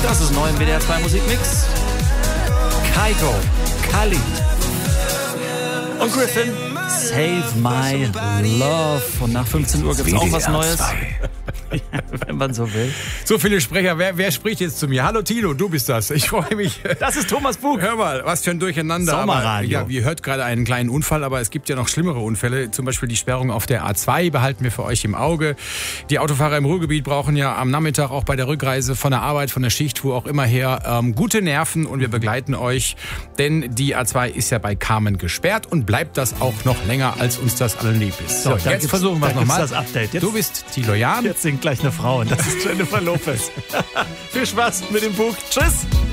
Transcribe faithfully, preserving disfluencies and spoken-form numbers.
Das ist neu im W D R zwei Musikmix. Kygo, Khalid und Griffin, Save My Love. Und nach fünfzehn Uhr gibt es auch was Neues. Wenn man so will. So viele Sprecher. Wer, wer spricht jetzt zu mir? Hallo Tilo, du bist das. Ich freue mich. Das ist Thomas Bug. Hör mal, was für ein Durcheinander. Sommerradio. Aber, ja, ihr hört gerade einen kleinen Unfall, aber es gibt ja noch schlimmere Unfälle. Zum Beispiel die Sperrung auf der A zwei behalten wir für euch im Auge. Die Autofahrer im Ruhrgebiet brauchen ja am Nachmittag auch bei der Rückreise von der Arbeit, von der Schicht, wo auch immer her, ähm, gute Nerven und wir begleiten euch. Denn die A zwei ist ja bei Carmen gesperrt und bleibt das auch noch länger, als uns das allen lieb ist. So, So, jetzt versuchen wir es nochmal. das Update. Jetzt, Du bist Thilo Jahn. jetzt singt gleich eine Frau und das ist Jennifer Lopez. Viel Spaß mit dem Bug. Tschüss.